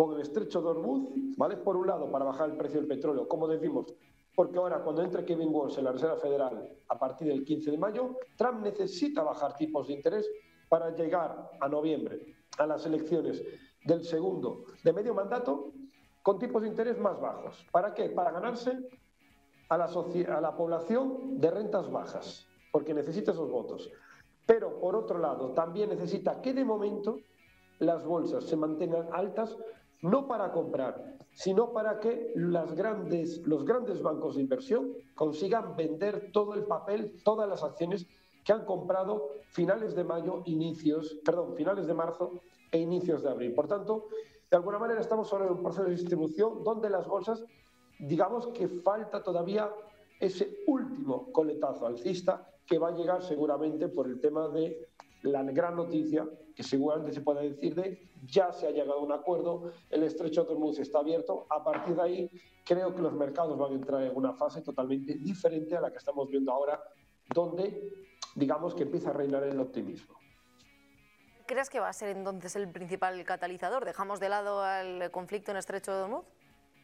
con el estrecho de Hormuz, ¿vale? Por un lado, para bajar el precio del petróleo, como decimos, porque ahora cuando entre Kevin Walsh en la Reserva Federal a partir del 15 de mayo, Trump necesita bajar tipos de interés para llegar a noviembre a las elecciones del segundo de medio mandato con tipos de interés más bajos. ¿Para qué? Para ganarse a la población de rentas bajas, porque necesita esos votos. Pero, por otro lado, también necesita que de momento las bolsas se mantengan altas, no para comprar, sino para que los grandes bancos de inversión consigan vender todo el papel, todas las acciones que han comprado finales de finales de marzo e inicios de abril. Por tanto, de alguna manera estamos ahora en un proceso de distribución donde las bolsas, digamos que falta todavía ese último coletazo alcista que va a llegar seguramente por el tema de la gran noticia, que seguramente se puede decir de ya se ha llegado a un acuerdo, el estrecho de Hormuz está abierto. A partir de ahí creo que los mercados van a entrar en una fase totalmente diferente a la que estamos viendo ahora, donde digamos que empieza a reinar el optimismo. ¿Crees que va a ser entonces el principal catalizador? ¿Dejamos de lado al conflicto en el estrecho de Hormuz?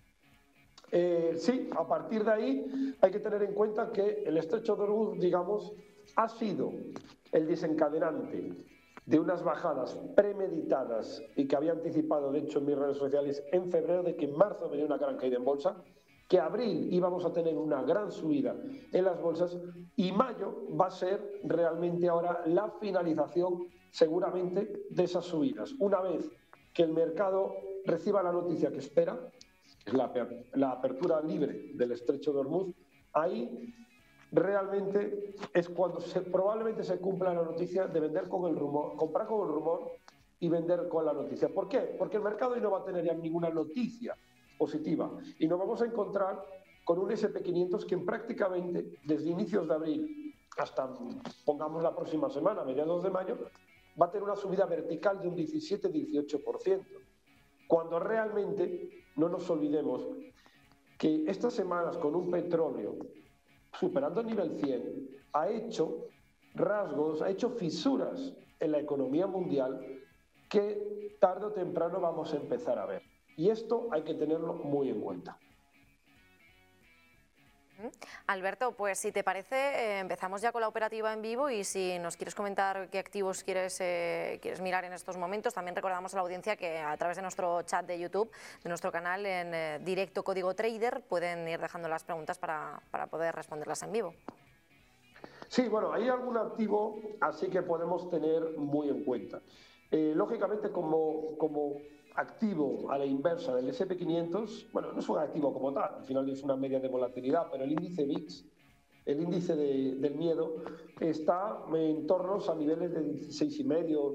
Sí, a partir de ahí hay que tener en cuenta que el estrecho de Hormuz, digamos, ha sido el desencadenante de unas bajadas premeditadas y que había anticipado, de hecho, en mis redes sociales en febrero, de que en marzo venía una gran caída en bolsa, que abril íbamos a tener una gran subida en las bolsas y mayo va a ser realmente ahora la finalización seguramente de esas subidas. Una vez que el mercado reciba la noticia que espera, que es la apertura libre del estrecho de Hormuz, ahí realmente es cuando probablemente se cumpla la noticia de vender con el rumor, comprar con el rumor y vender con la noticia. ¿Por qué? Porque el mercado hoy no va a tener ya ninguna noticia positiva y nos vamos a encontrar con un SP500 que prácticamente desde inicios de abril hasta, pongamos, la próxima semana, mediados de mayo, va a tener una subida vertical de un 17-18%. Cuando realmente, no nos olvidemos, que estas semanas con un petróleo superando el nivel 100, ha hecho rasgos, ha hecho fisuras en la economía mundial que tarde o temprano vamos a empezar a ver. Y esto hay que tenerlo muy en cuenta. Alberto, pues si te parece, empezamos ya con la operativa en vivo y si nos quieres comentar qué activos quieres mirar en estos momentos, también recordamos a la audiencia que a través de nuestro chat de YouTube, de nuestro canal en directo Código Trader, pueden ir dejando las preguntas para poder responderlas en vivo. Sí, bueno, hay algún activo así que podemos tener muy en cuenta. Lógicamente, como activo a la inversa del S&P500, bueno, no es un activo como tal, al final es una media de volatilidad, pero el índice VIX, el índice del miedo, está en torno a niveles de 16,5,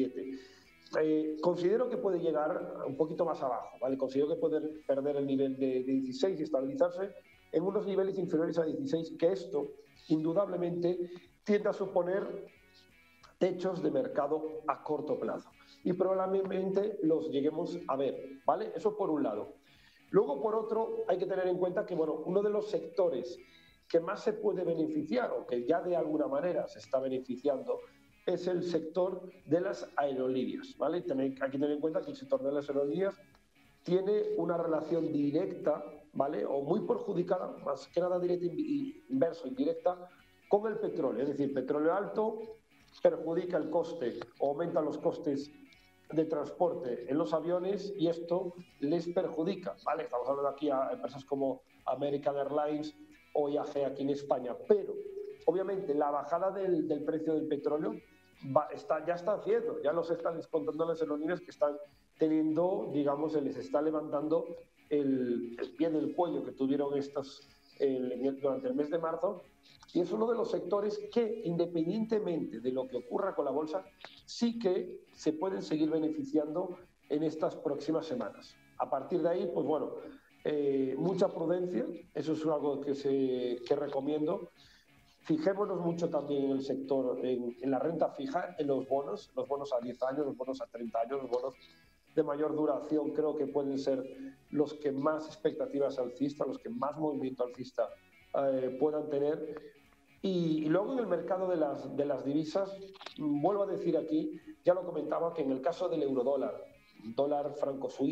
17. Considero que puede llegar un poquito más abajo, ¿vale? Considero que puede perder el nivel de 16 y estabilizarse en unos niveles inferiores a 16, que esto indudablemente tiende a suponer techos de mercado a corto plazo y probablemente los lleguemos a ver, ¿vale? Eso por un lado. Luego, por otro, hay que tener en cuenta que, bueno, uno de los sectores que más se puede beneficiar o que ya de alguna manera se está beneficiando es el sector de las aerolíneas, ¿vale? Hay que tener en cuenta que el sector de las aerolíneas tiene una relación directa, ¿vale? O muy perjudicada, más que nada directa, inverso, indirecta, con el petróleo. Es decir, petróleo alto perjudica el coste o aumenta los costes de transporte en los aviones y esto les perjudica, ¿vale? Estamos hablando aquí a empresas como American Airlines o IAG aquí en España, pero obviamente la bajada del precio del petróleo ya está haciendo, ya los están descontando las aerolíneas que están teniendo, digamos, se les está levantando el pie del cuello que tuvieron durante el mes de marzo, y es uno de los sectores que, independientemente de lo que ocurra con la bolsa, sí que se pueden seguir beneficiando en estas próximas semanas. A partir de ahí, pues bueno, mucha prudencia, eso es algo que recomiendo. Fijémonos mucho también en el sector, en la renta fija, en los bonos a 10 años, los bonos a 30 años, los bonos de mayor duración creo que pueden ser los que más expectativas alcistas, los que más movimiento alcista puedan tener. Y luego en el mercado de las divisas, vuelvo a decir aquí, ya lo comentaba, que en el caso del eurodólar, dólar franco suizo,